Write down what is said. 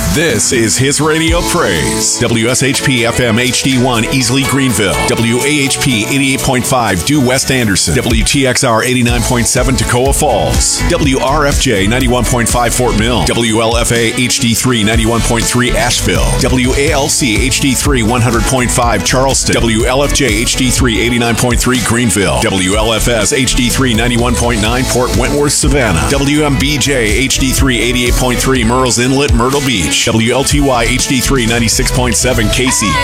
This is his radio praise. WSHP FM HD1 Easley Greenville. WAHP 88.5 Due West Anderson. WTXR 89.7 Toccoa Falls. WRFJ 91.5 Fort Mill. WLFA HD3 91.3 Asheville. WALC HD3 100.5 Charleston. WLFJ HD3 89.3 Greenville. WLFS HD3 91.9 Port Wentworth Savannah. WMBJ HD3 88.3 Murrells Inlet Myrtle Beach. WLTY HD3 96.7 Casey.